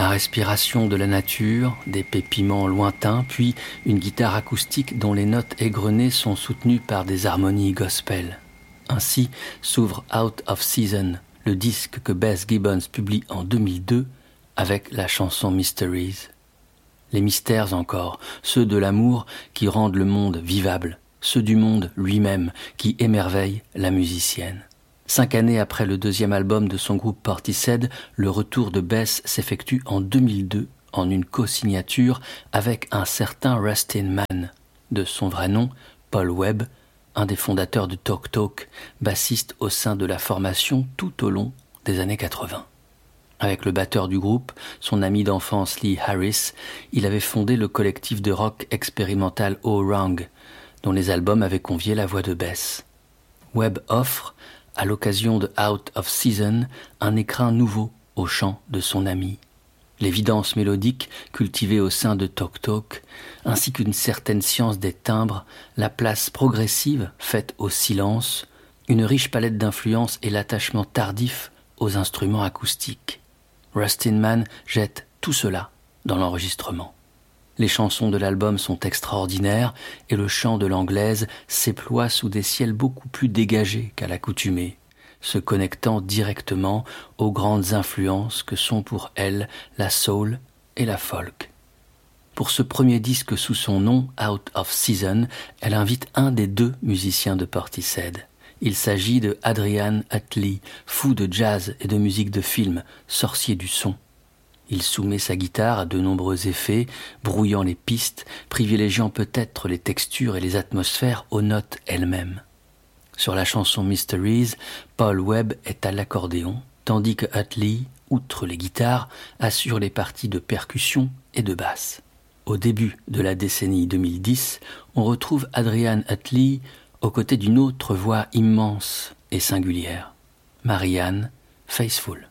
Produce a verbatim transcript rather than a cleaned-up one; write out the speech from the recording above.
La respiration de la nature, des pépiments lointains, puis une guitare acoustique dont les notes égrenées sont soutenues par des harmonies gospel. Ainsi s'ouvre Out of Season, le disque que Beth Gibbons publie en deux mille deux avec la chanson Mysteries. Les mystères encore, ceux de l'amour qui rendent le monde vivable, ceux du monde lui-même qui émerveillent la musicienne. Cinq années après le deuxième album de son groupe Portishead, le retour de Beth s'effectue en deux mille deux en une co-signature avec un certain Rustin Mann, de son vrai nom Paul Webb, un des fondateurs de Talk Talk, bassiste au sein de la formation tout au long des années quatre-vingts. Avec le batteur du groupe, son ami d'enfance Lee Harris, il avait fondé le collectif de rock expérimental Oh Wrong, dont les albums avaient convié la voix de Beth. Webb offre, à l'occasion de Out of Season, un écrin nouveau au chant de son ami. L'évidence mélodique cultivée au sein de Talk Talk, ainsi qu'une certaine science des timbres, la place progressive faite au silence, une riche palette d'influences et l'attachement tardif aux instruments acoustiques. Rustin Mann jette tout cela dans l'enregistrement. Les chansons de l'album sont extraordinaires et le chant de l'anglaise s'éploie sous des ciels beaucoup plus dégagés qu'à l'accoutumée, se connectant directement aux grandes influences que sont pour elle la soul et la folk. Pour ce premier disque sous son nom, Out of Season, elle invite un des deux musiciens de Portishead. Il s'agit de Adrian Utley, fou de jazz et de musique de film, sorcier du son. Il soumet sa guitare à de nombreux effets, brouillant les pistes, privilégiant peut-être les textures et les atmosphères aux notes elles-mêmes. Sur la chanson Mysteries, Paul Webb est à l'accordéon, tandis que Utley, outre les guitares, assure les parties de percussion et de basse. Au début de la décennie deux mille dix, on retrouve Adrian Utley aux côtés d'une autre voix immense et singulière, Marianne Faithfull.